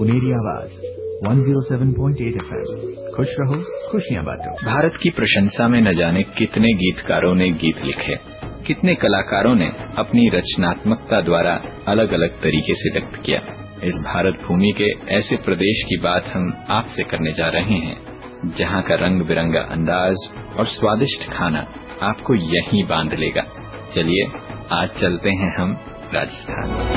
पुनेरी आवाज 107.8 FM। खुश रहो, खुशियां बांटो। भारत की प्रशंसा में न जाने कितने गीतकारों ने गीत लिखे, कितने कलाकारों ने अपनी रचनात्मकता द्वारा अलग अलग तरीके से व्यक्त किया। इस भारत भूमि के ऐसे प्रदेश की बात हम आपसे करने जा रहे हैं जहां का रंग बिरंगा अंदाज और स्वादिष्ट खाना आपको यहीं बांध लेगा। चलिए आज चलते हैं हम राजस्थान।